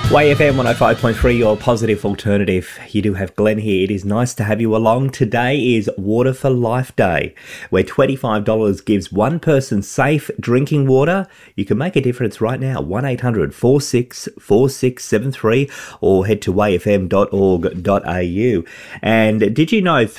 YFM 105.3, your positive alternative. You do have Glenn here. It is nice to have you along. Today is Water for Life Day, where $25 gives one person safe drinking water. You can make a difference right now. 1-800-464673 or head to yfm.org.au. And did you know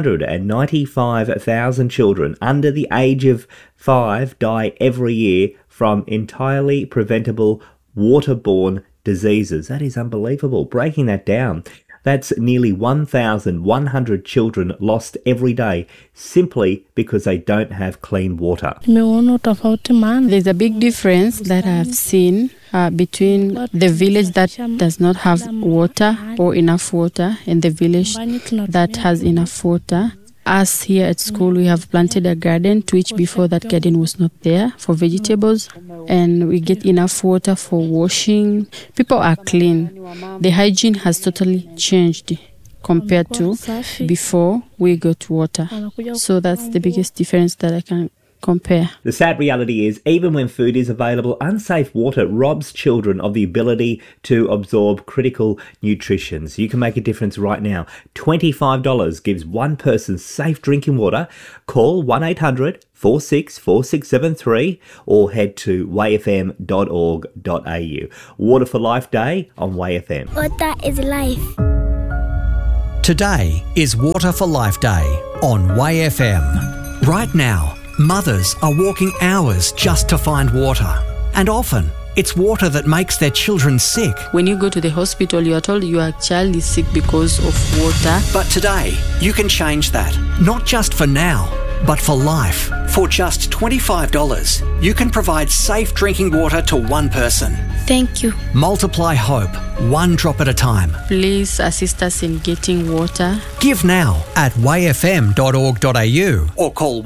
395,000 children under the age of 5 die every year from entirely preventable waterborne diseases? That is unbelievable. Breaking that down, that's nearly 1,100 children lost every day simply because they don't have clean water. There's a big difference that I've seen between the village that does not have water or enough water and the village that has enough water. Us here at school, we have planted a garden, to which before that garden was not there, for vegetables, and we get enough water for washing. People are clean. The hygiene has totally changed compared to before we got water. So that's the biggest difference that I can compare. The sad reality is, even when food is available, unsafe water robs children of the ability to absorb critical nutrition. So you can make a difference right now. $25 gives one person safe drinking water. Call 1-800-464673 or head to yfm.org.au. Water for Life Day on YFM. Water is life. Today is Water for Life Day on YFM. Right now, mothers are walking hours just to find water. And often, it's water that makes their children sick. When you go to the hospital, you are told your child is sick because of water. But today, you can change that. Not just for now, but for life. For just $25, you can provide safe drinking water to one person. Thank you. Multiply hope, one drop at a time. Please assist us in getting water. Give now at yfm.org.au or call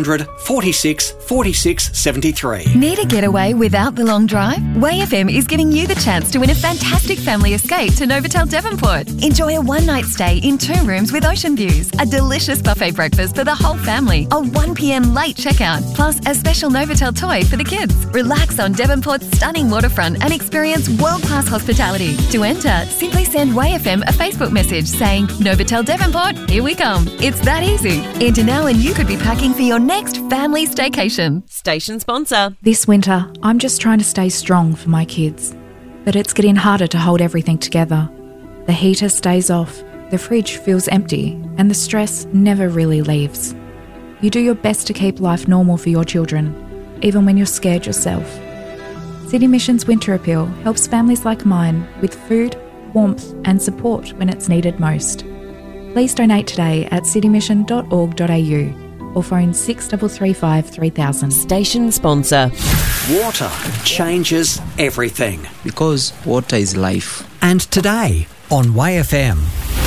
1-800-464673. Need a getaway without the long drive? YFM is giving you the chance to win a fantastic family escape to Novotel Devonport. Enjoy a one-night stay in 2 rooms with ocean views, a delicious buffet breakfast for the whole family, a 1 p.m. late checkout, plus a special Novotel toy for the kids. Relax on Devonport's stunning waterfront and experience world-class hospitality. To enter, simply send YFM a Facebook message saying, Novotel Devonport, here we come. It's that easy. Enter now and you could be packing for your next family staycation. Station sponsor. This winter, I'm just trying to stay strong for my kids. But it's getting harder to hold everything together. The heater stays off, the fridge feels empty, and the stress never really leaves. You do your best to keep life normal for your children, even when you're scared yourself. City Mission's Winter Appeal helps families like mine with food, warmth and support when it's needed most. Please donate today at citymission.org.au or phone 6335 3000. Station sponsor. Water changes everything. Because water is life. And today on YFM,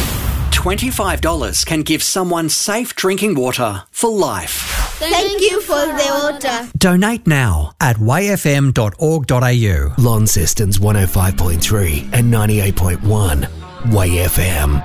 $25 can give someone safe drinking water for life. Thank you for the water. Donate now at yfm.org.au. Launceston's 105.3 and 98.1 YFM.